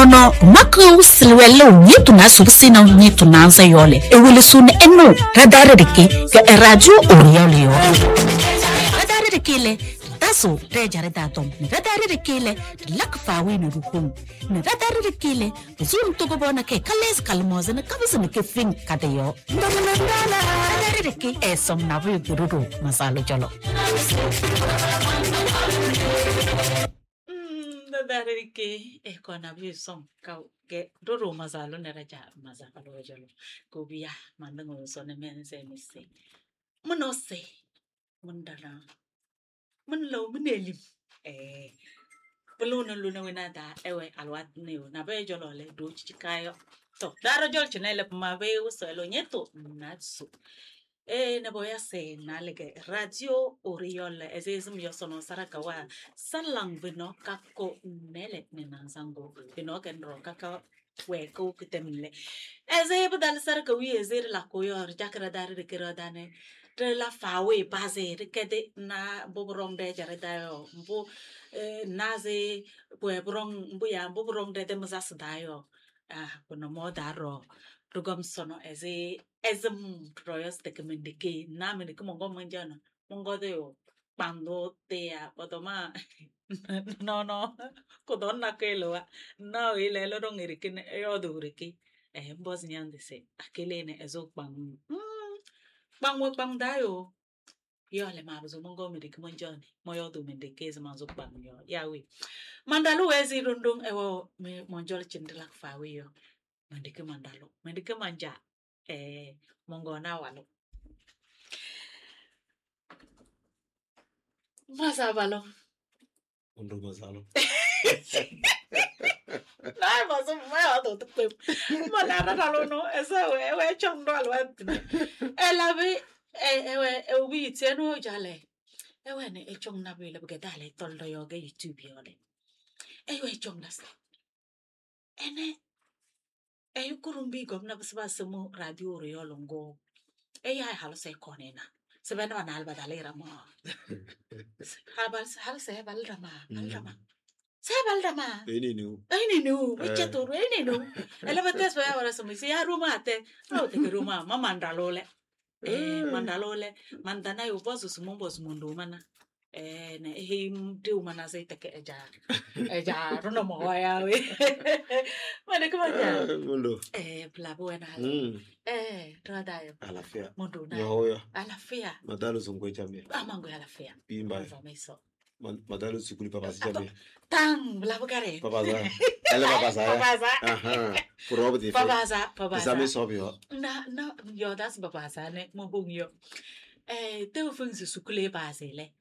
no makau silwelo nyitu na subsina nyitu nanza yole ewele sun eno radare deke ga radio oriole yo radare deke le taso rejare datom radare deke le lakfa wi na ruhum radare deke le zum to go bona ke kales kalmoze na kabisa ke fin kadeyo radare deke esom na wi gururu masalo jolo Dari ke kona bi song kau ke doro mazalo na raja mazalo jalo ko biya mandango so ne men se misse muno se mundana munlo munelim peluna luna winada ewe alwat ne na be jolo le do chikayo to daro jol chinele ma be uso lo nyeto natsu na boya se na lege radio oriol ezezum yosono saraka wa salang bino kako nele nenansango bino kenro kaka we ko kitemle eze budal saraka wi eze la koyo jakra dar de kiradane de la fawe base de kede na bobrong de jaradayo mbo naze bobrong mbuya bobrong de mazasdayo kuno modaro rugam sono ezem royos de kemendike na me de mongo manjana mongo de o pando tea potoma no kodonna kelo no ile lo dong irikin yo do riki mbos nyande se akele ne ezo bang dayo yo le mabuzo mongo me de kemanjani moyo do mendike zamazo bang yo yawi mandalu wezi rundung ewo me monjol chindela fawe yo mendike mandalo mendike manja mongo na walo masabalo Undo masalo. Lai maso mai to to manara dalo no esa we chondo alwat ela bi we tienu jale we ne chong na bi le bgedale toldo yo ge YouTube yo le we chong nas ene kurumbi gomna basba sumu radio ro longo ya halo se konena sebena banal badalera mo hal se balrama se balrama Ini nu. wichato ini nu ela bates ba ahora sumu si arumate no te ruma mandalole mandalole mandana yo bosu sumu bosu mundu mana ne de umana se te ke eja rono mo ya we mana ke maja Mundo. Pla buena radayo Alafia. mundu na Yo. alafia Madalo sungwe chambe. amango alafia Bimba. meso Madalo sukuli papa si chambe. tang bla bugare Papa za. Ela papa za. Papa Aha. Puro bdi. Papa za Zame sobio. na yo das papa za ne mo bungyo te ufung su sukule base le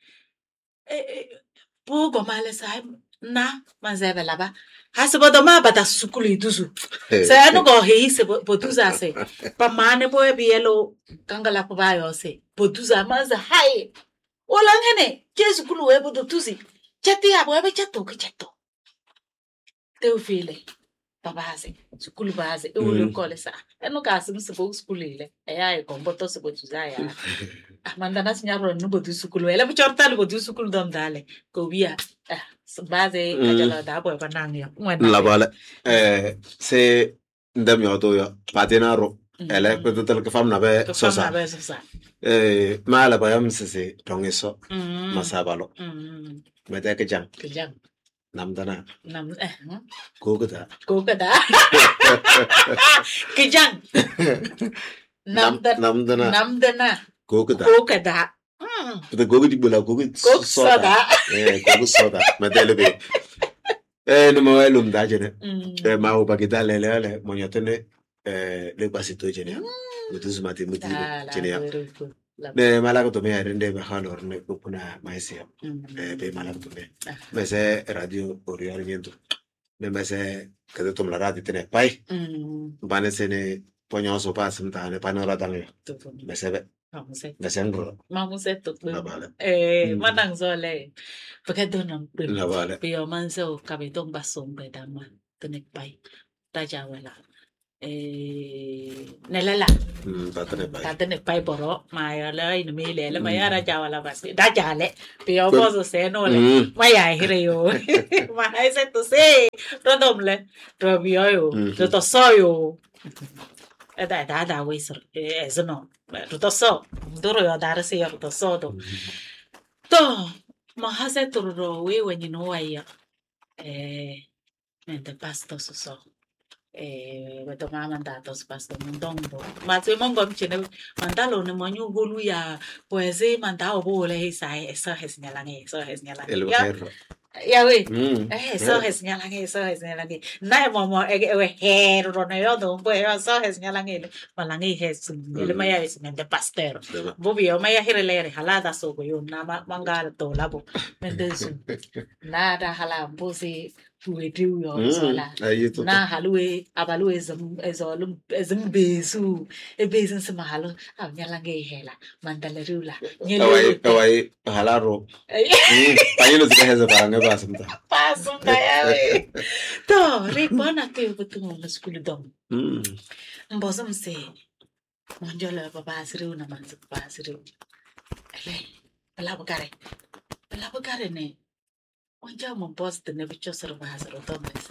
po gomale sa na manzebe laba hasebo do ma bata sukuli duzu sa no go he se boduza se pa mane bo e bielo kangala ko bayo se boduza maza hai ola ngene ke sukulu we bodu tuzi chati abo e chato ke chato te ufile babase sukulu base e ulo kole sa eno ka sim se bo sukulu ile e komboto se boduza ya mandana sinyaro no bodu sukulu ele bu chorta lo bodu sukulu dom dale ko biya base ajala da boy banang ya La bala. Se ndam yo to yo. Patenaro. Ele ko total ke famna be sosa. Mala bayam se tongeso. Masabalo. Meta ke jang. Namdana. Kokada. Kejang. Namdana. Kokada. The gogi bula gogi soda. Gogi soda. Matele be. No mo elum da jene. Ma o bagida lele monyotene le basito jene. Mutuzu mati muti jene. Ne malaka to me arende be halor ne kupuna maisia. Be malaka to me. Mese radio oriol viento. Ne mese que to la radio tene pai. Bane sene ponyoso pasum ta ne panora dange. Mese be. Besengro. Mamuse to. Vale. Manang zole. Porque donam. Vale. Pio manso cabetong basong bedama. Tunek pai. Tajawela. Nelala tatene pai boro maya la in mele la maya ra jawala basi da jale pio bozo se no le maya hireyo maya se to se rodomle robio yo to soyo da weser ezono to so doro yo dar se yo to so to mahase turo we when you know I mente pasto so weto mandatos pasto mondongo matwe mongom chene mandalo ne manyu golu ya pues mandao bole sai eso es ya we eso es na momo we hero no yo do pues eso es malangi es ele maya es mente pastero bobio maya hirele halada so yo na mangal to labo mente su nada hala busi tuwetu yo sola na halue abalue ezolum bezu ebezen se mahalo avnyalange hela mandalerula kawai halaro payelo zika heza paranga pasumta yawe to repona ke betul na skulu dom mbozum se monjola baba siru na manzu baba siru bela bukare ne Onja mboz de nevicho servas rotomes.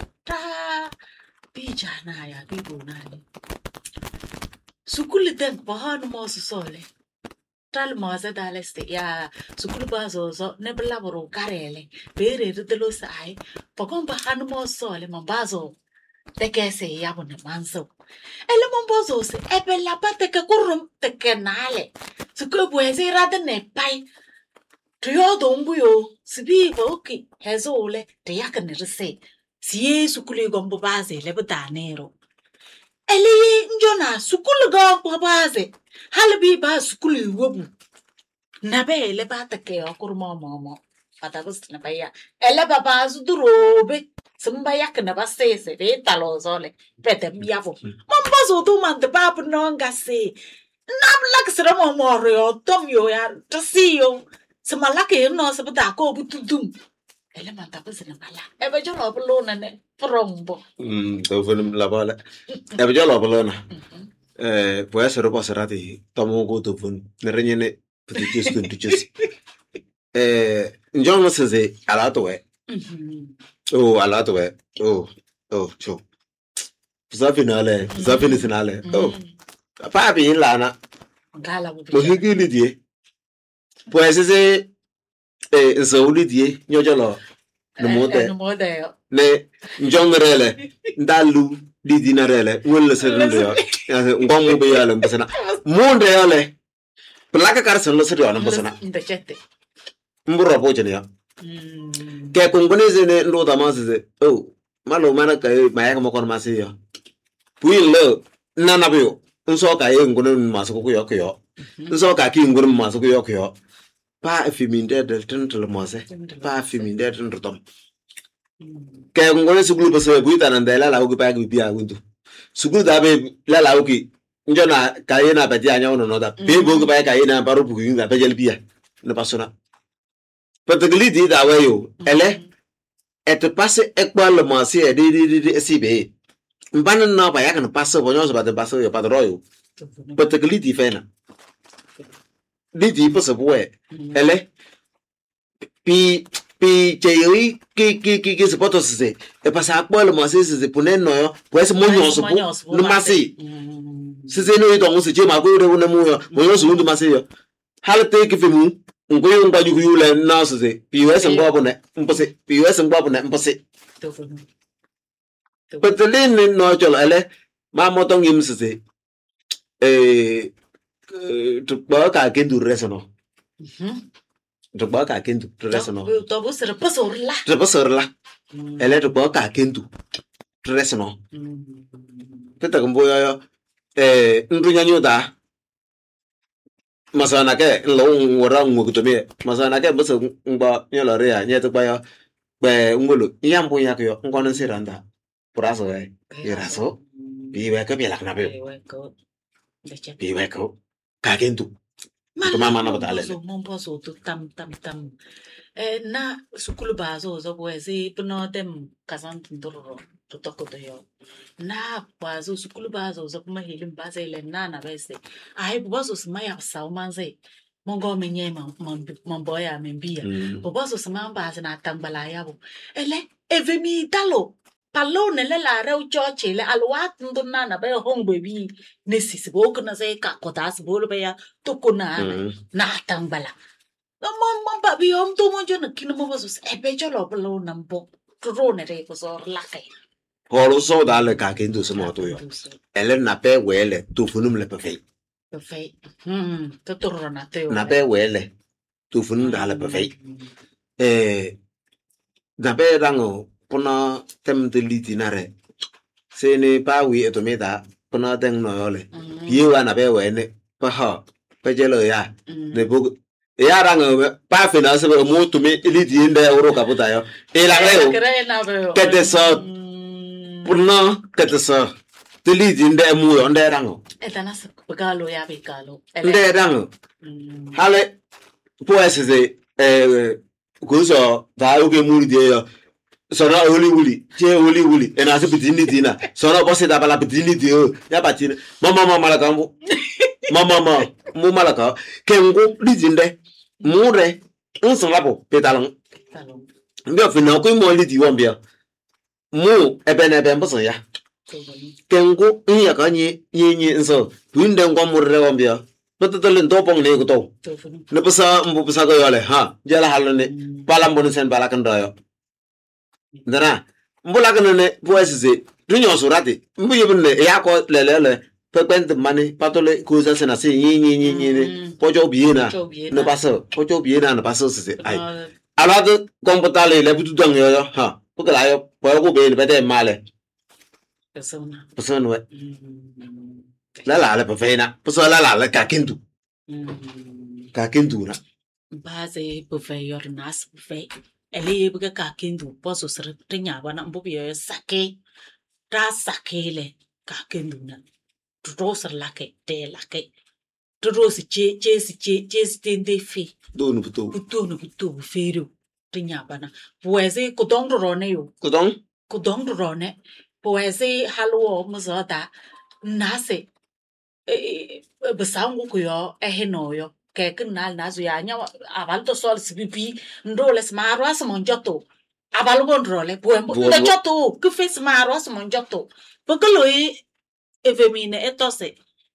Bijana ya bibunani. Sukuli den bahan mo sole. Tal moza daleste ya sukuli bazo zo nebla boro karele. Bere ridelo sai. Pokon bahan mo sole mambazo. Teke se ya bone manso. Ele mambozo se ebela pateke kurum teke nale. Sukuli bueze rade ne pai. Trio dombuyo, sibi boki, hezole, teakan rese, si sukuli gombo base, lebatanero. Eli njona, sukuli gombo base, halabi ba sukuli wobu. Nabe lebatake okurmo momo, patabus nabaya, ele babaz durobe, Sumbayak na se ve talozole, pete miavo. Mambazo tu man de bab nonga se. Nam lak sramo morio, tomyo ya, tasio. Semalaki no sebeda ko butudum. Ele mantap senamala. Ebe jolo pelona ne prombo. To funum la bala. Ebe jolo pelona. Puede ser po serati tomo go to fun. Ne renyene petitus kun tuchus. Njong se alato we. Oh alato we. Oh cho. Zafinale finale. Oh. Pa bi lana. Gala bu. Mo higili die. Pues ese nsauli die nyojolo no mode ne njongrele ndalu di dinarele wala serndo yo ngomu be yalla mbasana monde yale plaka karsan lo sero na mbasana ndechete mburo bojene ya ke kongolese ne ndo damase malo mana kai mayaka mokon masiyo puilo nana bio nso ka ngono maso ko yo nso ka ki ngono maso ko yo pa feminde del tentel mose pa feminde tentom ke ngone sugulu bese buita na ndela la ugi pa gi bia windu sugulu da be la la ugi njona ka yena ba dia nya no da be go ba ka yena baro bu gi ba jel bia na pasona pategli di da we yo ele et passe equal le mose e di sibe mbana na ba ya kan passe bo nyo ba de passe yo padro yo pategli di fena Didi pose boe. Ele pi cheyoi ki se poto se. E pasa akpo le mase se pune no yo. Pues monyo so no mase. Se no ito mo se je ma ko re wona mo yo. Monyo so ndu mase yo. Halte ki femu. Ngo yo ngba ju le na so se. POS ngba bo ne. Mpose POS ngba bo ne mpose. Petelin no cholo ele ma motong yim se. Tukba ka kendu resono. Tukba ka kendu resono. To bo sere pasorla. Ele tukba ka kendu resono. Peta kumbo yo ndunya nyuda. Masana ke lo ngora ngukutome. Masana ke bese ngba nyola rea nyetukba yo be ngolo yambo yakyo ngono siranda. Puraso iraso. Biwe ke biela na be. Biwe ko kagendu mama na batale momposo to tam na sukulu bazo zo boezi pno dem kazan tindoro tutoko to yo na bazo sukulu bazo zo kuma hilim baze le na bese ai bazo smaya sa manze mongo menye mamboya membia bazo smaya baze na tambala yabo ele evemi talo palo ne le la re church le alwa nduna na be hong baby nesisi bo kuna se ka kotas bo be ya tukuna na tambala mom babi om to mo jona kino mo bazo e be jolo palo nambo tro ne re ko la kai Holo so da le ka kendo se mo to yo. Ele na pe wele tu funum le perfect. Perfect. To toro na te. Na pe wele tu funum da le perfect. Na pe rango pona tem de litinare. Se ne pa wi etomeda pona den no yo le. Ye wa na pe wele pa ha pe jelo ya. Ne bu ya rango pa finance mo to me litinde euro kaputa yo. E la creo. Que te so Purna katasa tili dinde mu yo nde rango etana se begalo ya begalo nde rango hale poesese kuzo da oge muri de yo sona oli wuli ena se bitini dina sona bosse da bala bitini de yo ya batini mama malaka mama mu malaka kengo lidinde mure unsan lapo petalon ndio fina ko mo lidi wombia mu ebe mboso ya kengu iya kanyi nso winde ngwa murre wombia betotole ndopong le goto ne pasa mbu pasa go yole ha jala halone bala mbon sen bala kan doyo ndana mbula kan ne poesise dunyo surati mbu yebne ya ko lelele pekwent mani patole kuza sena se nyi pojo biena ne pasa pojo biena ne pasa se ai alado komputale le butu dong yo ha porque la yo puedo ver vete male persona we la perfeina pues la kakindu na base buffet yor nas buffet ele buga kakindu poso ser tinya bana mbubi yo sake ra sake le kakindu na troser lake te lake trosi che tende fi donu butu feru tinya bana poese kudong rone yo kudong rone poese halwo muzada nase besangu kuyo eheno yo ke kunal nazu ya nya abalto sol sibibi ndole smaro asmonjoto abalgo ndrole poembo ndojoto ku face maro asmonjoto pokoloyi evemine etose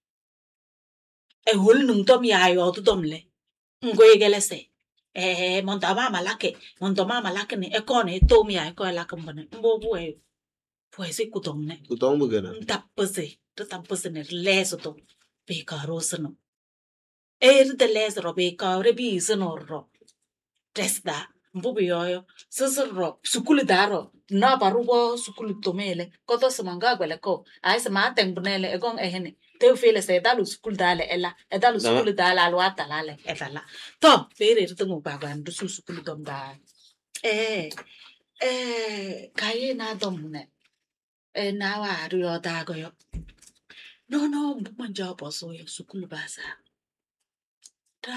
hol nung tom ya yo domle ngoyegelese montama malake ni ekone tomia ekola kambane mbobu poesi kudomne kudombu gena tapese ne leso to be karosno de leso be kare bi sonoro testa mbobu yo sosoro sukuli daro na barugo sukuli tomele koto semanga gwele ko ai sema tengbnele egon ehene te fele se dalu sukul dale ela edalu sukul dale alwata lale etala to pere rutungu bagwan du sukul dom da kaye na domne na wa rio da go yo no manja boso yo sukul basa da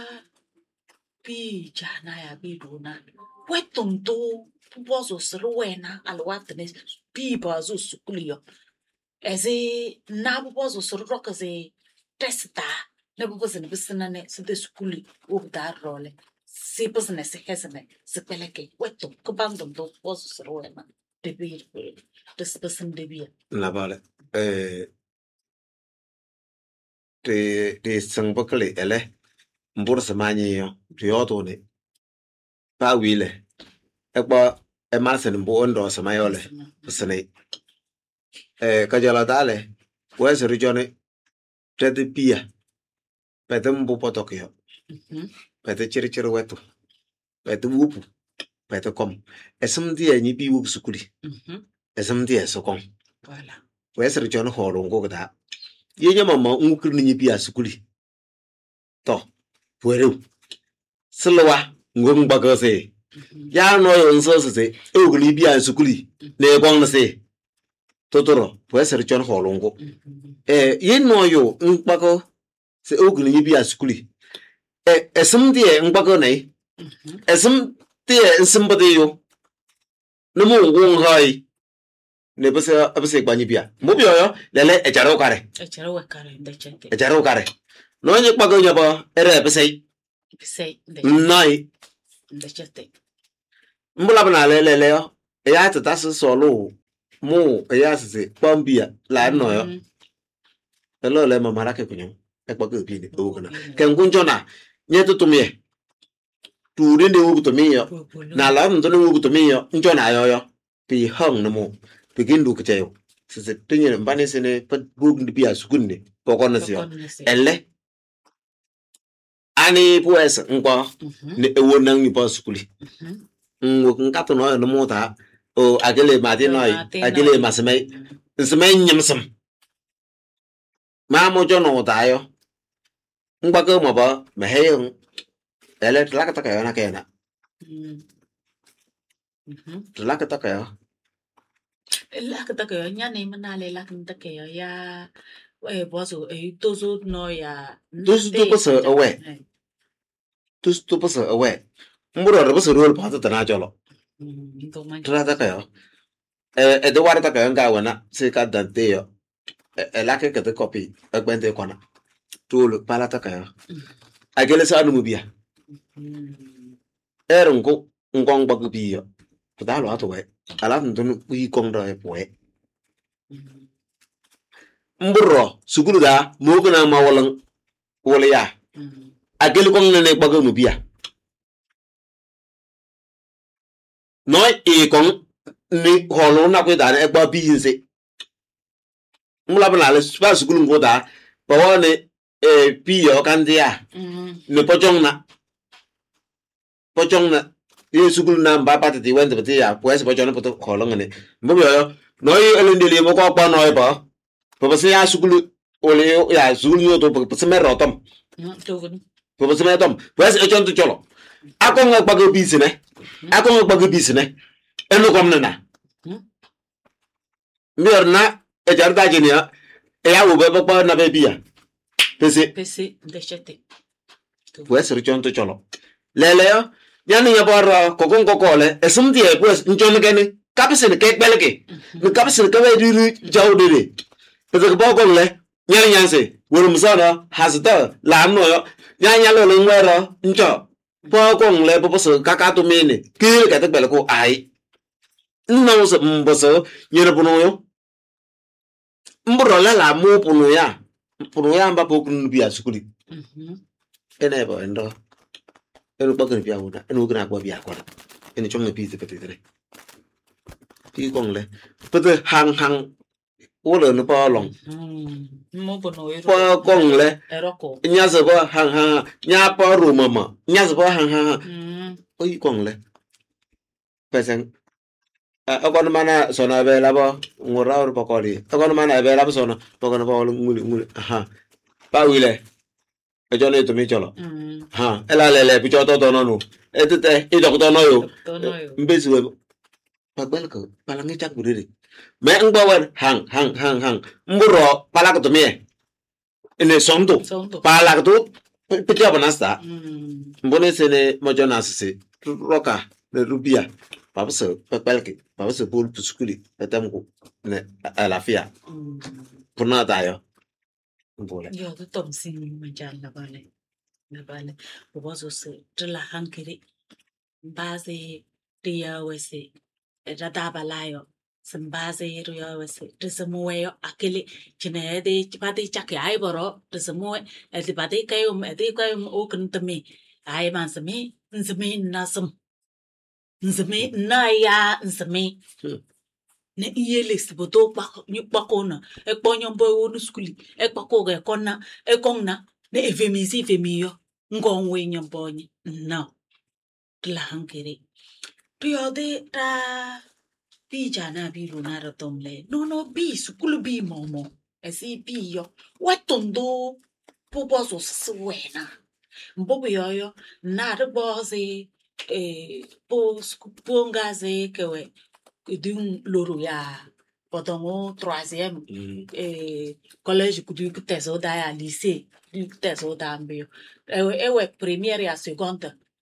bi jana ya bi dona wetonto boso sruena alwata ne bi bazo sukul yo eze na bozo sorroka ze testa ne bozo ne bisna ne sede skuli o da role se business hesene se peleke weto ko bandom do bozo sorroema de bir des person de bia la vale de sangbakle ele mbur samanye yo rioto ne pa wile ekpa e malsen mbo ndo samayole sene kajala dale wes regione tede pia pedem bu potokyo pede chiri wetu pede wupu pede kom esum die nyi bi wup sukuli esum die sokon voilà wes regione holongo gda yenya mama ngukri nyi bi asukuli to pweru silwa ngum bagase ya no yo nso se ogli bi asukuli ne gwang se totoro puede ser chon holongo ye no yo nkpako se ogni yibi asukuli esum die nkpako nei esum die nsimbode yo no mo ngun hai ne bese gbanye bia mo bia yo lele ejara ukare echere wekara ndechete ejara ukare no nye kpago nya bo ere bese bisei nai ndechete mbula bana lele yo ya tata solo mu ya sise kpambia la no yo elo le mama rake kunyo e kpago bi ni ogona ken kunjona nye tutumie turi ndi ugutumio na la ndo ndi ugutumio njona yo pi hang namo begin du kchayo sise tinye mbane sene pat bug ndi bia sukunne pokona sio elle ani pues ngwa ne ewo nang ni pas sukuli ngatu no no mota o agele mati no agele masmai nsmai nyamsam ma mo jono tayo ngba ko mo ba meheyo ele tlaka taka na kena tlaka taka lakataka nyane manale lakataka ya bozo tozo no ya Those two person away. Tu pasa away. Mburo ro pasa role pa ta na jolo. Tra ta kayo. Do war ta kayo nga wana se ka dante yo. La ke te copy agbente kona. Tu pala ta kayo. Agele sa nu bia. Erungo ngong bagu bi yo. Ta lo ato we. Ala ntunu wi kong ra e poe. Mburo sugulu da mo gna ma walang wala ya. Agele kong ne bagu mu bia. Noi e kong ni holo na ko da ne gba bi yinse. Mula bana le spa sugulu ngo da. Ba wa ne pi yo kan dia. Ne pojong na ye sugulu na mba pati ti wende pati ya pues pojong na poto holo ngene. Mbo yo noi elendele mo ko pa noi ba. Ba se ya sugulu ole ya sugulu yo to pa se me rotom. Ba se me tom. Pues e chon to cholo. Akong agbago bisine. Akong agbago bisine. Eno komna na. Miorna e jarda genia. E ya wo be pa na be bia. Pese ndechete pues e chon to cholo. Lele yo yani ya boro kokon kokole esum die pues nchon gene kapisen ke belke. Ni kapisen ke we diru jawdere. Pese ko bokon le nyani nyanse. Worum sana hasda la no yo. Nyanya lo ngwero ncho. Po kong le po so kaka to mene ki ka te bele ko ai no so mboso nyere puno yo mbro la mo puno ya mba po kun bia sukuli ene ba endo eno ba kun bia wona eno gna kwa bia kwa ene chong ne pi te pete pi kong le pete hang wala no pa long mo bono po kong le eroko nya se ba hang nya pa ru mama nya se ba hang oi kong le pesen akon mana sona be la ba ngora or pa koli akon mana be la ba sona pa kono pa nguli pa wile e jone to mi cholo ela le pi choto to no no etete e dokto no yo mbesi we pa bel ko pala ngi chak buriri me ngbawer hang mburo pala ko to mi ene somdo pala ko pitia banasta mbone sene mojona sisi roka ne rubia babse pelke babse bol puskuli etam ko ne alafia puna tayo mbole yo to tom sin manjan na bale bozo se tla hankiri base dia wese rada balayo sambaze ruya wese tsemoyo akele chinede chipati chake ai boro tsemoe etipati kayum o kuntami ai mansami nzami nasam nzami naya nzami ne iyeles boto pakona ekponyo mbo wonu skuli ekpako ge konna ekonna ne evemiyo ngonwe nyombonye no tlahankere tuyode ta bi jana bi lunara tomle no bi sukulu bi momo esi bi yo wetondo pobozo swena mbobo yoyo na rebozi pongaze kewe kudun loro ya potongo 3e collège kudu kutezo da ya lycée du kutezo da mbio ewe première ya seconde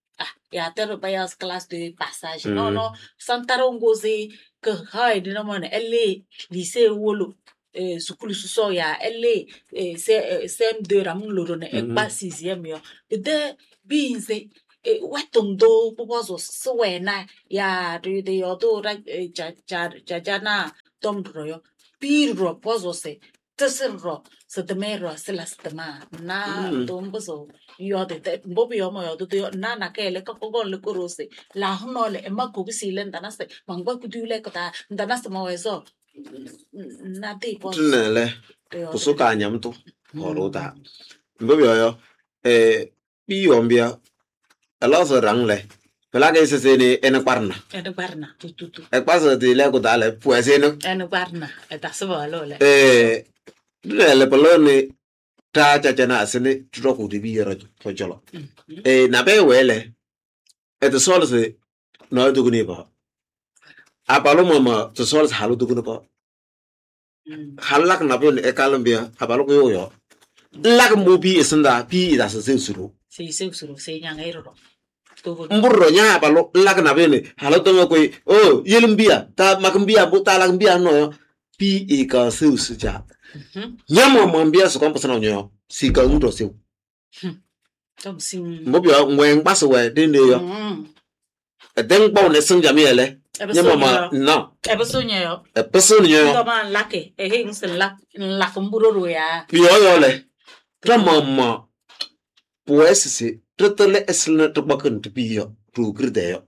ya ter bayas classe de passage non santarongo se que hay de non elle lycée wolo sukulu so ya elle CM2 ram loro ne ekpa 6e yo de binze wetondo popozo swena ya de yo do ra jana tomdro yo pirro pozo se tesero se temero se las tema na tombozo yo de mbobi yo mo yo do na kele ka kogon le korose la hono le ma ko bisile ndana se mangba kudule kata ndana se mo eso na de po tunele kusuka anyamto horuta mbobi yo bi yombia ala so rangle pela ke se ni ene parna tutu e pasa de le ko dale pues ene parna eta so lo le le polone ta chana asene troko de bi yero to jolo na be wele e to solo se no do gni ba apalo mama to solo halu do gni ba halak na be e kalambia apalo ko yo lak mo bi isnda bi da se suru se nyang ero mburro nya apalo lak na be halu to ko yelumbia ta makambia bu ta lakambia no bi e ka se ja nyamo mambia so kompo sana nyo si ka ndo se tom sim mbobio ngwen paso we dinde yo den gbo ne sinja mi ele nyamo ma no e beso nyo ndo ma lake e he nsen la kumburo ya yo le tramama pues si tretele esle to bakun to biyo to gride yo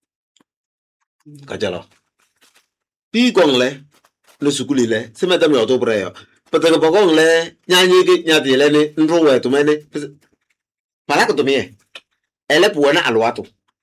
kajalo bi gongle le sukuli le se madame yo to breyo pero pokong le nyanyi ki nyati le ni nruwe to mene para ko to mie ele puena alwato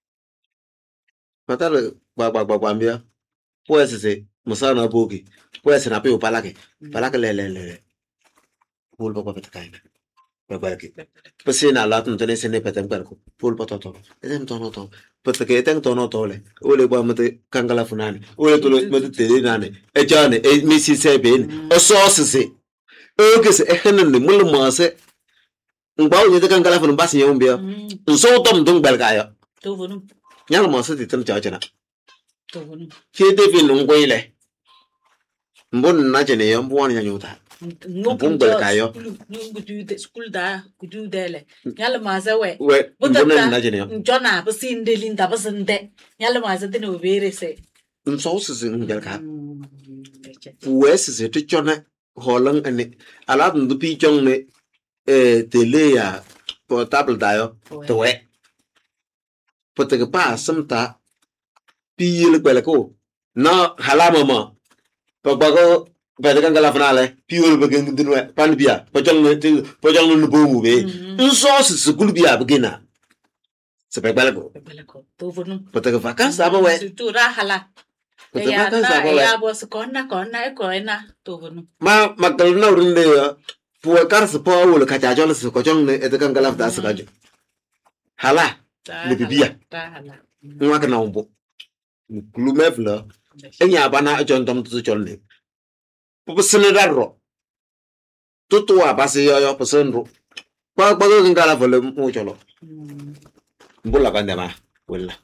matale ba mbia pues se musana bogi pues na pe palake le pul ba petkaina ba ki pues na lat no tene se ne petem perko pul pototo edem tono to petke teng tono to le ole ba mate kangala funani ole to mate tele nane e jane e misi se ben o so se que se ejenen ni mulu mase ngbaw ni de kangala fun basi yom bia so tom dung belgayo to vonu nyal mase ti tan chachana to vonu ke de bin ngoile mbon na jene yom bon nya nyuta mbon belgayo ngudu de school da gudu dele nyal mase we mbon na jene yom jona basin de linda basinde nyal mase de no bere se so se belga pues se te chona holang ane ala ndu pi chong ne tele ya portable dayo to we pote ke pa samta pi le kwela ko na halama ma pagbago ba de kangala fanale pi le begen dinwe pan bia po chong no bo mu be nso se kul bia begina se pagbago to vonu pote ke vacances aba we tu ra hala ya bos kona to vonu ma kalna urinde po kar se po wol ka ja jol se ko jong ne e de kangala da se gajo hala le bibia hala nwa kana umbo klumevla enya bana jontom tu jol ne po sene darro tutu abase yo po senro pa kangala vole mo jolo mbula kande ma wala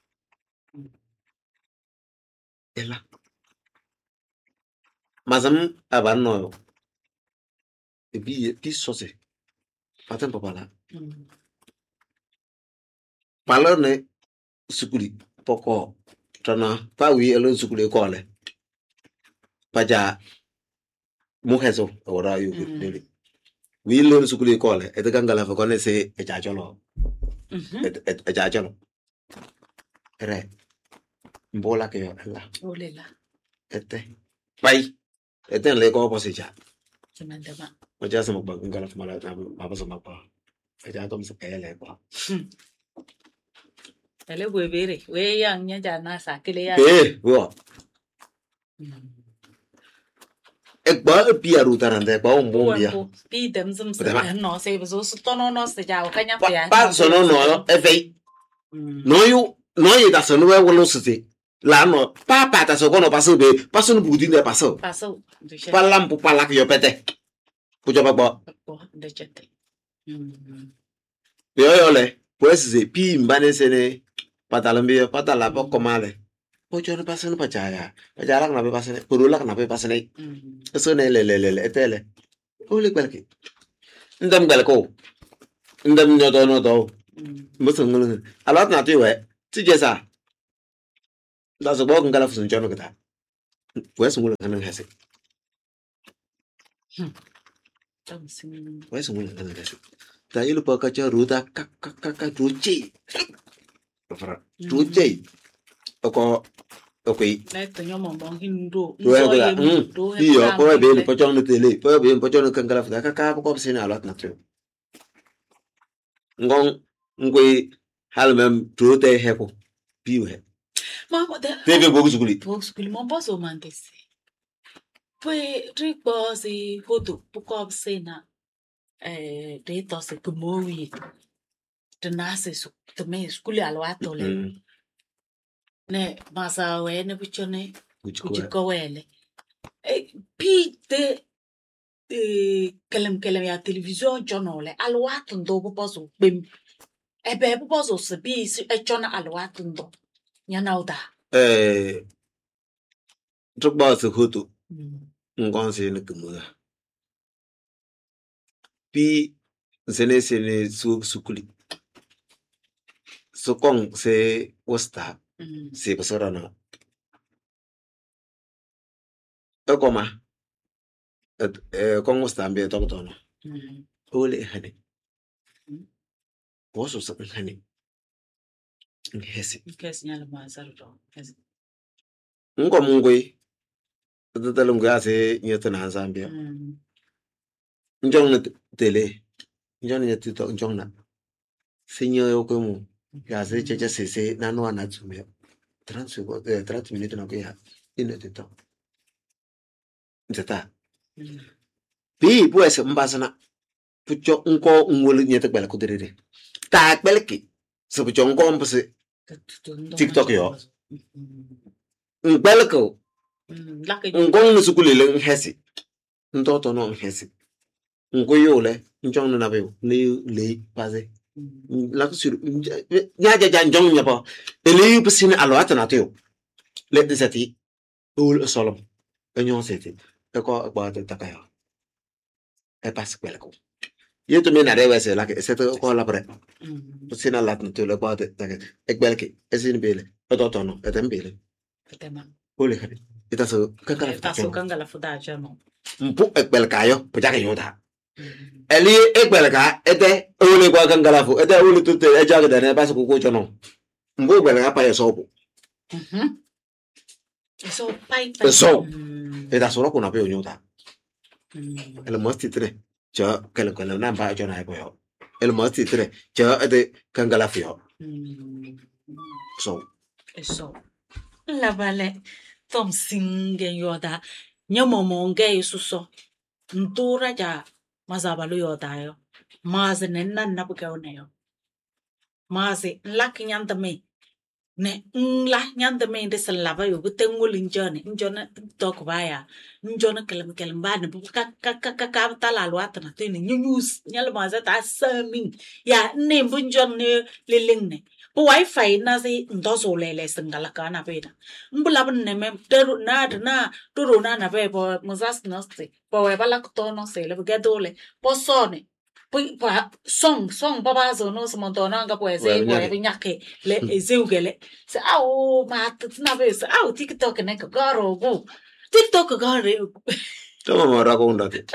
ela mazam abano bi sose patem papala palone sukuli poko tana pa wi elo sukuli ko le paja muheso ora yu ni wi lo sukuli ko le e de kangala fa kone se e ja jolo e ja jolo re mbola ke yo la olela pai le ko posija semandama maja sama ba ngala mala na ba sama ba ja tom se ele ba ele bere we yang nya jana sakile ya wo ek ba pia rutarande ba bia pi dem zum se no se zo tono no se ja o kanya pa sono no efe no yu da sono we wo se la no pa ta so kono paso be paso no budi ne paso palam pu palak yo pete pu coba bo de chete yo le pues se pi mbane sene patalambi patala po komale pocho no pasene pachaya pachara na be pasene purula na be pasene eso ne le etele ole kwelki ndam galko ndam no musun ngulu alat na tiwe tijesa da so bo ngala fusun jono kata pues ngulu kanan hase pues ngulu kanan hase ta ilu pa kacha ruda kak ruci para ruci oko okay Like nyomo mong hindo. iyo po be po chong tele po be po chong kangala fuda kaka ko sina alat na tu ngong ngwe halmem trote heko piwe Mama de tebe bogu sukuli mon boss o mantese. Poi riposi hodo pukop sena de tose kumowi. De nase su de me skuli alwato le. Ne masa we ne bichone kuchiko wele. Pi de kelem ya television chonole alwato ndo poposo bim. Ebe poposo se bi e chona alwato ndo. Nyanauda. Trukba se hoto ngon se ne kumuda pi sene sukuli sokong se wasta se basarana ekoma kong wasta mbe toktono ole hane woso sa hane ngese nyala mazaro ngomungwe tatalum gase nyetana zambia njong na tele njong na tito njong na sinyo yoko mu ya se checha sese nano na tsume 30 minutes na kuya ino tito nzeta bi pues mbasana pucho nko ngol nyete bela kudirire ta belki so pucho nko mbase TikTok yo belko ngong no sukuli le hesi ntoto no hesi ngo yole njong na be le paze la sur nya ja njong nya ba ele pusine alwata na teo le desati ul solom enyon seti e ko ba ta kaya e pas kwelko yeto me na rewe se la ke se to ko la pre pusine lat na teo le ba ta e kwelki esin bele to no etembele tema ole khadi ita so kangala fuda jano mpu e kwelkayo pujaka yoda eli egbelga ede ole kwa kangalafu ede ole tutte ejaga dane basa ko chono mbo gbelga pa yeso so pai so eda soro kuna pe onyuta el mosti tre cha kala na ba jona ko yo el mosti tre cha ede kangalafu yo so la vale tom singen yoda nyamomonge isuso ndura ja mazabalo yoda yo maze nenna nabukeoneyo maze laki nyandame ne la nyandame de salava yo butengul njone tok baya njone kelem ba ne ka tala lwata na tini nyus nyal maze ta sami ya ne bunjon ne lilingne po wifi na se ndozo lele singala kana peda mbula ne me teru na turu na be po muzas nosti po we bala to no se le gedole po sone po song baba zo no se montona nga po ese po e nyake le ezeugele se au ma na be se au TikTok ne ka garo go TikTok garo tama mara ko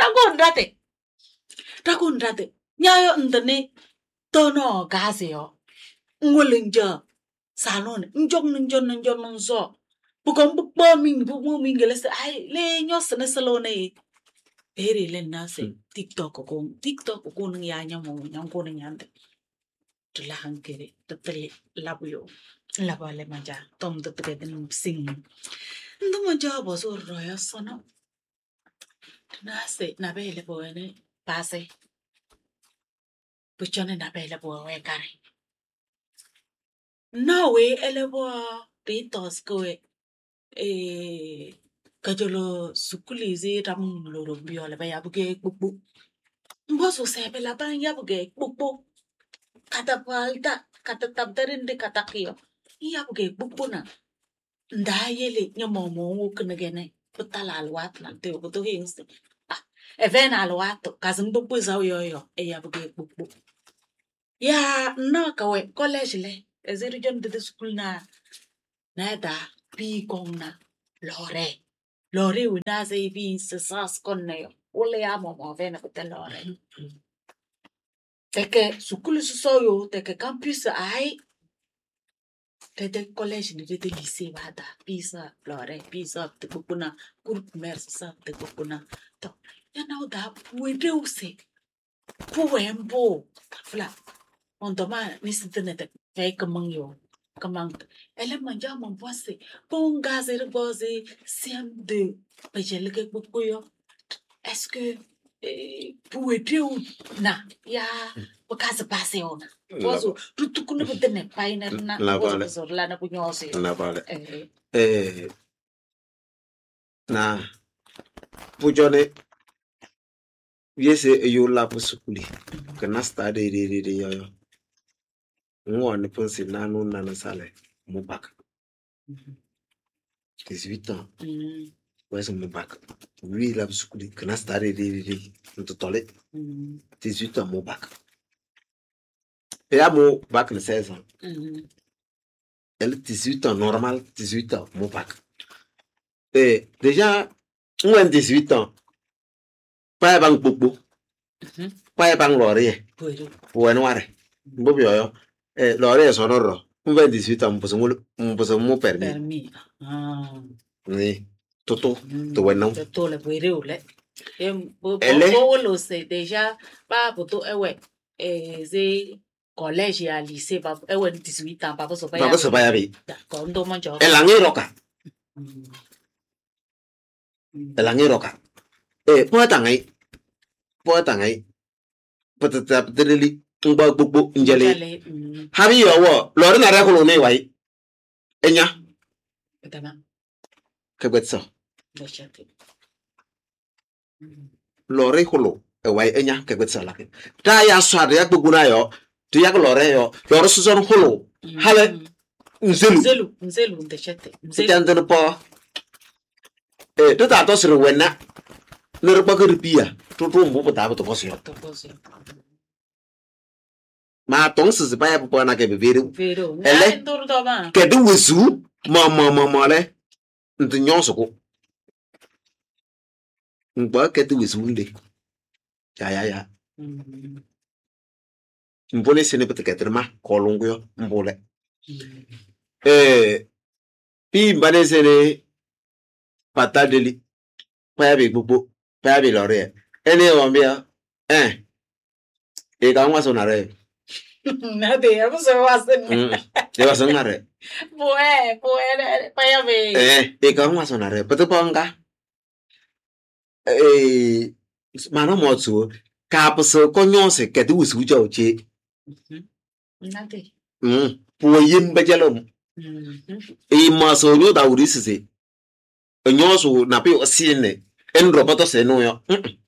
ndate nyayo ndane tono gasio ngolinja salon njon nzo bukom bukpo min gelese ai le nyos ne salone ere le nase TikTok ko nya nyamo nyanko ne nyande tla hankere tele labuyo labale maja tom de peden sing ndo maja boso roya sono nase na bele boene pase puchone na bele bo we kare no we elebo ritos ko kajolo sukulize ram loro biole ba yabuge gbogbo mboso se be la ban yabuge gbogbo katapalta katatabdarin de katakio iya buge bukuna ndayele nyamomo wuknegene putalal wat na te buto hings even alwato kazin bubu zaw yoyo iya buge bubu ya no kawe college le ezeri jon de school na da bi kongna lore wina ze bi sas konne yo ole ya momo vena putalore teke sukulu soyo teke campus ai tete college ni tete lycée wada pisa flore pisa te kokuna group mers sa te kokuna to yana da puede use puembo fla on toma ni sintenete fai kamang yo kamang ele manja mon posse ponga zere boze CM2 pejele ke kokoyo est-ce que puede na ya pokaza pase ona wazo tutukuna butene paina na wazo la na kunyosi na vale na pujone yese yo la pusukuli kana stade de yo ngone pensi nanu nana sale mubaka 18 ans ouais c'est mubaka lui la pusukuli kana stade de ntotole 18 ans mubaka et à mon bac de 16 ans elle 18 ans normal 18 ans mubaka et déjà on 18 ans pas bang bobo pas bang loré pour noir bobo yo loré sonoro on 18 ans mposo mo permis ni toto to bueno toto le puede ole bo lo se déjà pas poto ewe ze collège ya lycée ba ewe 18 ans pas so ba ya bi d'accord ndo manjo elangiroka po tangai patata delili ngba gbogbo njele habi yowo lori na rekulu ni wai enya tama kebetso lori hulu wai enya kebetso la ta ya swade ya gbogbo na yo to ya lori yo lori suson hulu hale nzelu ndechete nzelu po to ta to sire wena lori ba ripia to mbu ta ba to kosio ma tong se ba ya po na ke beveru ele ke du wesu ma le nti nyonso ko ngba ke du wesu nde ya mbone sene pete ke trema kolongo yo mbole pi mbane sene patadeli pa ya be gbogbo pa ya be lore ene o mbia e ka nwa so na re na de ya so wasen de wasen na re pa ya be e ka nwa so na re pete ponga mano mo tu ka pso konyose ke du su jo che na de po yim bejelo ma so nyo da uri sise nyoso na pe osine en roboto se no yo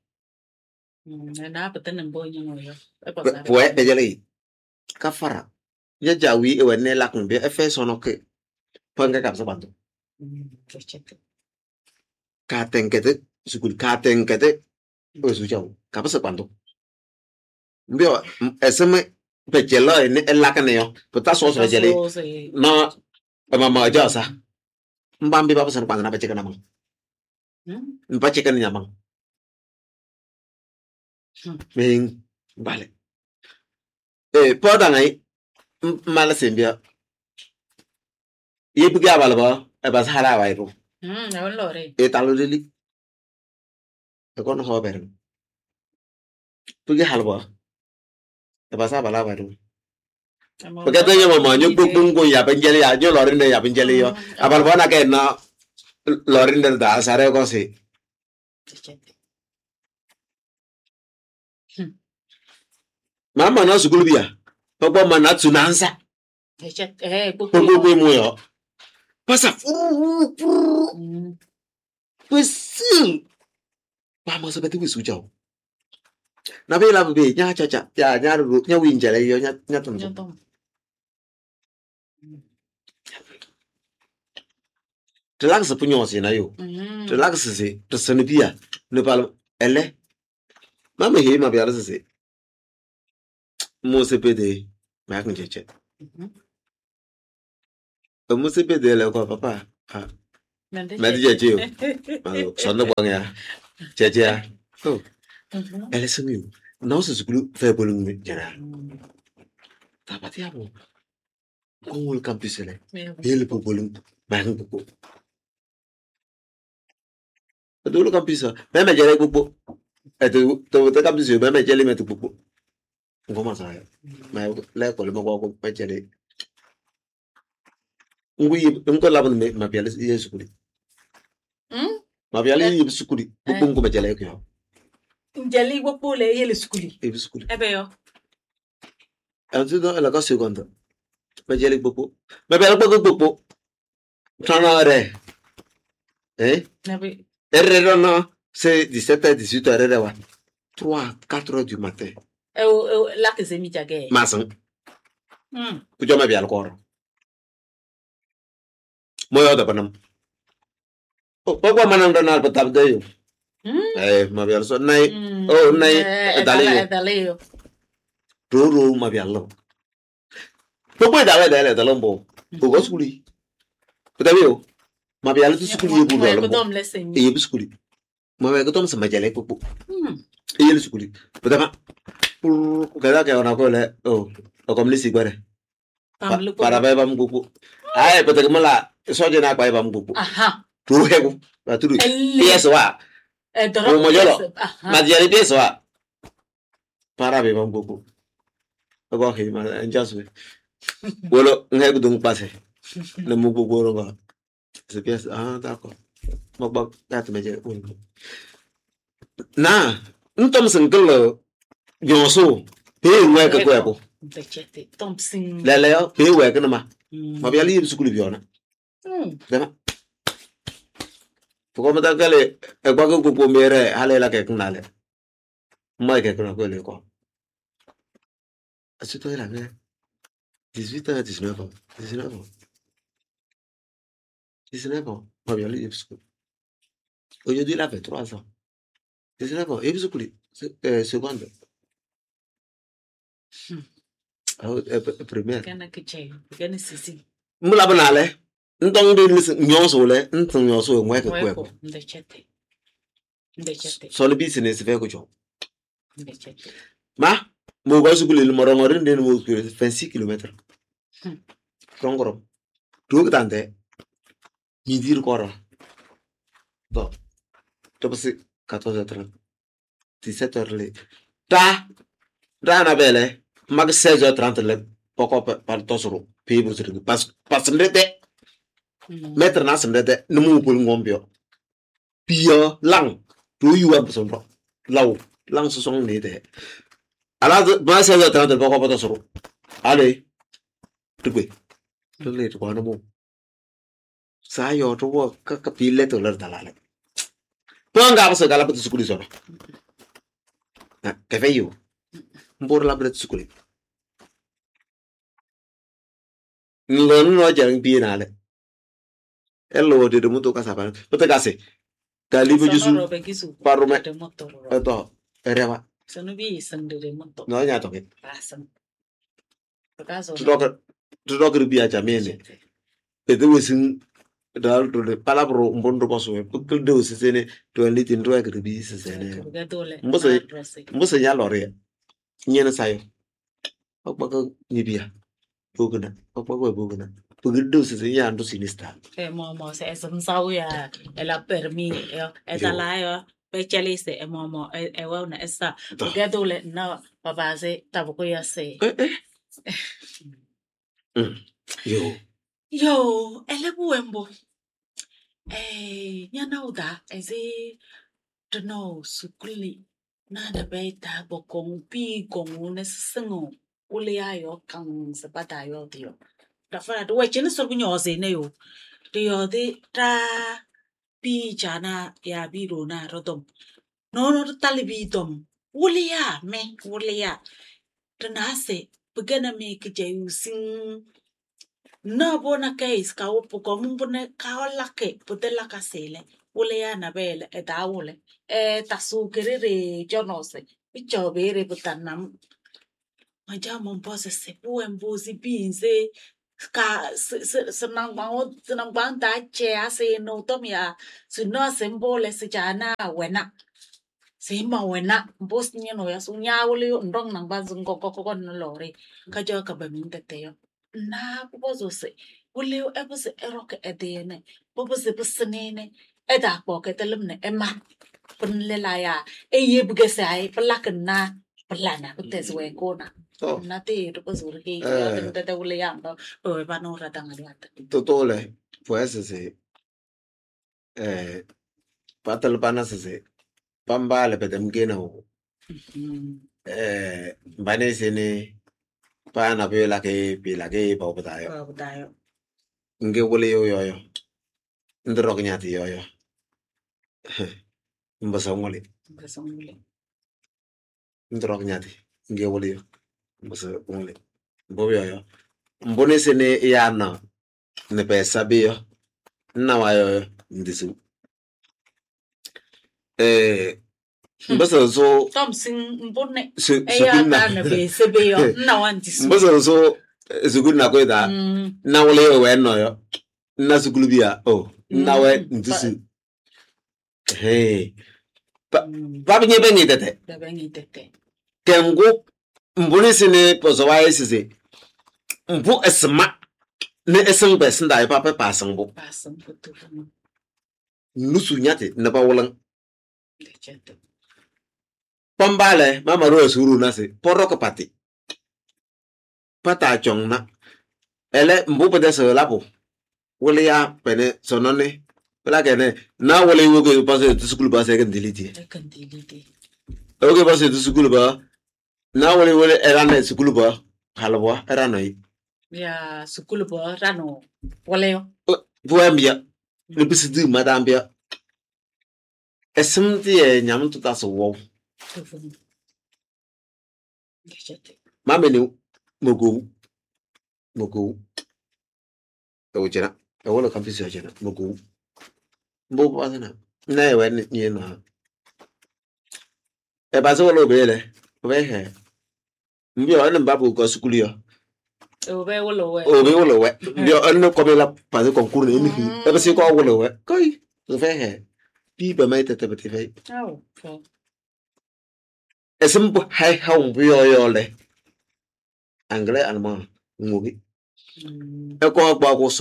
na pete nembo nyo yo po bejele kafara ya jawi e wene la kunbe e fe sono ke panga kapsa bantu ka tenkete sukul ka tenkete o su jaw kapsa bantu mbio eseme bejelo ne la kan yo pota so so bejele na mama jasa mbambi baba san kwanga na becheka na mang mbacheka ni nyamang ming vale poda ngai mala sembia yebuga balaba e bashala wa iru na lore e talo deli e kono ho ber pugi halba e basa bala wa iru porque tengo mamá yo pongo ya benjele ya yo lorinde ya benjele yo abal bona ke na lorinde da sare ko si mama na sukulu bia papa mana tunansa gbogbo mu yo pasa pues mama so beti wisu jaw na be la be nya cha cha ya nya ru nya win jale yo nya tum relax punyo si na yo relax si to sene bia ne pal ele mama he ma bia se mo se pede ma kan cheche mo se pede le ko papa ha ma di cheche yo ma so no bang ya cheche ya oh ele se mi no se skulu fe bolung mi jana ta pati abo ko campus ele ele po bolung ma kan po dulu campus meme jere popo to campus yo meme jele metu popo ngoma sa ma le ko le mo ko pa jere ngui ngko la me ma biale ye sukuri ma biale ye sukuri popo ngoma jele ko njeli popo le ye le sukuri e sukuri ebe yo antu do la ka seconde ma jele popo ma biale popo tana re nabe erreur non c'est 17h 18h wa 3 4h du matin la que c'est mi jage masan ku joma bi alkor moyo da banam o ko manam da nal patab de yo ma bi also nay nay dale yo ro ma bi allo ko da da lombo ko go skuli patab yo ma bi allo skuli yo bu lo e bu skuli ma be ko tom sa majale popo e yel skuli patab kada ke ona ko le o kom li sigore para ba bam gugu ay patak mala soje na kwa bam gugu aha tu hegu ba tu pièce wa o mo yolo ma diari pièce wa para be bam gugu ko he ma enjasu wolo ngegu dung passé le mo gugu ro nga c'est pièce d'accord mo ba tat me je na ntom singelo yoso pe we ka ko Becete, Thompson. Lele yo, pe we ka na ma bi ali sukulu bi ona. Dama. Ko ma ta kale e kwa ko mere hale la ke kunale. Ma ke kuna ko le ko. Asito era ne 18 ans 19 ans. 19 ans. 19 ans. Ma bi ali sukulu. Aujourd'hui il a fait 3 ans. 19 ans, et sukulu. Seconde. Première. Kana sisi. Mula banale. Ntong de nyoso le, ntong nyoso ngwe ke kweko. Ndechete. So le business fe ko jo. Ndechete. Ma, mo go sukulu le moro ngore ndene mo 26 km. Rongoro. Tu tante. Mi dir koro. Bon. To passe 14h30. 17h le. Da na bele. Mag 16h30 le. Poko par tosoro. Pe brusri. Pas ndete. Mettre na sendete numu pul ngombio. Pia lang. Tu yuwa busonro. Law. Lang susong ni de. Ala ma 16h30 poko pa tosoro. Ale. Tukwe. Le to na mo. Sa yo to wo ka pile to ler dalale. Ponga ba se gala pa sukuli sono. Na ke feyo. Mbor la bret sukuli. Ngon no jarang pi na le. Hello de muto ka saban. Pete ka se. Kali bu jusu. Parume. Eto. Erewa. Sono bi sande de moto. No nya to ke. Pasan. Pekaso. Tudok bi aja mene. Pete wesin dal to le palabro mbondo ko so. Pukul de sene to litin to ka bi sene. Mbose nya lore. Nyene sayo. Okpako nyibia. Boguna. Okpako boguna. Pugido se ya ando sinista. Momo se esonsau ya ela permi etala yo pechalise momo wana esa pugadole na babaze taboko ya se. Yo ele buembo. Nyana uda eze no sukuli na da beta bokong pi gong ne sengo ule ayo kan se bata yo dio. Kafara do wechene so bunyo ze ne yo. Dio de tra pi jana ya biro na rodom. No talibi dom. Wulia. Tenase, begana me kijayu sing. Na bona case ka upo ko mumbone ka lake putela kasele. Wulia na bele edawule. Tasu kerere jonose. Picho bere butanam. Maja mombose se puembuzi binze. Ka senang bang da che ase no tomia. Suno sembole se jana wena. Sima wena bos ni no ya sunya wuli ndong nang ba zung ko no lori ka jo ka ba min tete yo na bozo se wuli e bo se eroke edene bo se busnene eda ko ke telum ne emma pun le la ya e ye buge se ai plak na plana te zwe ko na te to bo zur ke ya te wuli ya ndo o ba no ra dang ala totole pues ese patal panas ese pambale pedem geno bane sene pana pela ke pa butayo nge wole yo ndrok nyati yo mbasa ngole ndrok nyati nge wole yo mbasa ngole bobo yo mbone sene yana ne pesa biyo na wayo ndisu mbasa so tom sing mbone ya ta na be sebe yo na wanti mbasa so sugul na ko da na wole yo we no yo na sugul bia na we ndisu ba binye bengi tete kengo mbone sene pozo wa esise mbu esma ne esen besin da pa pasan bu nusu nyate na ba wolan pambale mama ro suru na se poroko pati pata chongna ele mbu pede so lapo wole ya pene sonone pela kene na wole wogo passe to school ba se kan diliti oge passe to school ba na wole era na school ba halwa era no ya school ba rano wole yo buambia ne bisidu madambia esimti nyam to taso wo mameni mogo ojena wala campus ojena mogo mbo bazana na ewe ni na e bazo lo bele he mbi o na babu ko skulu yo obe wolo we mbi o na ko bela paze concours ni e ba si ko wolo we koi he bi ba mai tete beti fe esimbo hai haum bi yo le anglais allemand ngobi e ko gba ko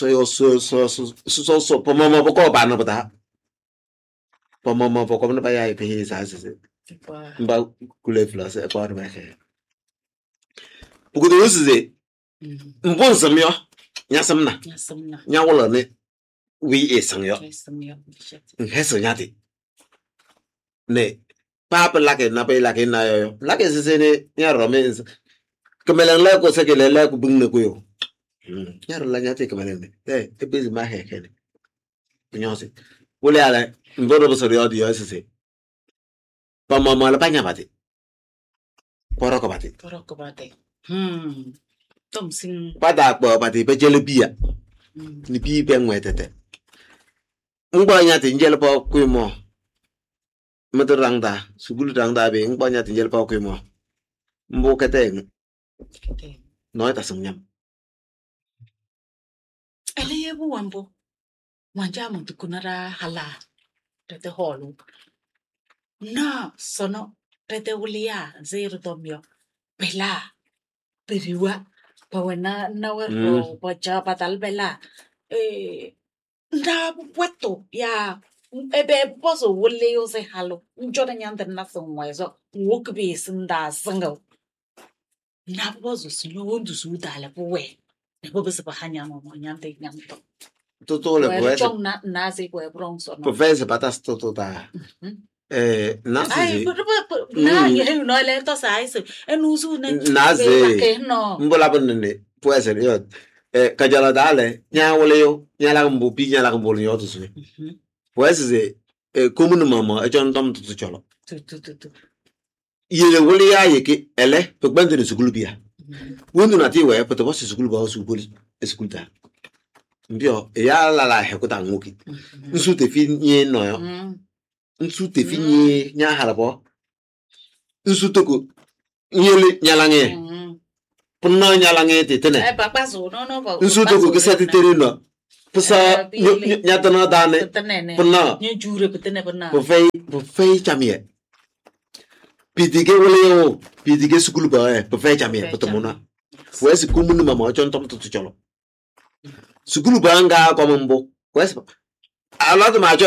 so pomama ko ba na bata pomama ko na ba ya pe sa se mba kule flas e ko ba ke bugu do se mbon samyo nyasamna nya wolo ne wi e sangyo heso nyati ne papa lake na pe lake na yo lake se ne nya romance kemelan la ko se ke la ko bung ne ko yo nya ro la nyati kemelan ne e bezi ma he ke ne nyose wole ala mbodo bo so yo di yo se pa mama la panya bati poroko bati tom sing pada ko bati pe jele bia ni bi pe ngwetete ngba nyati njele pa ko mo meto rangda sugulu rangda be ngba nyati njele pa ko mo mbo kete no ta sumnyam ele yebu wambo wanja mo tukunara hala tete holu na sono tete wulia zero tomyo bela periwa pawena na wero pacha patal bela na puesto ya ebe poso wole yo se halo njona nyanda na sonwezo wokbi sinda singo na poso sino wondu su dala powe ne bobe se bahanya mo nyante nyamto toto le poe chong na se poe bronzo no professor patas toto ta nazi ai na ye no le to sai se enusu ne nazi mbola bonne poe se yo kajala dale nya wole yo nya la mbo pi nya la mbo yo to se poe se commune mama e jon dom to cholo yele wole ya yeke ele pekbende de sukulu bia wonu na ti we poto bosi sukulu ba sukulu eskulta mbio ya la hekuta nwoki nsu te fi nye no yo nsu te fi nye nya harabo nsu toko nyele nyalange punna nyalange te tene papa zo no nsu toko kesa te tere no pusa nyatana dane punna nye jure petene punna po fei chamie pidige wole yo pidige sukulu ba po fei chamie potomona wesi kumunu mama chon tom tutu cholo sukulu ba nga ko mbo wesi alatu ma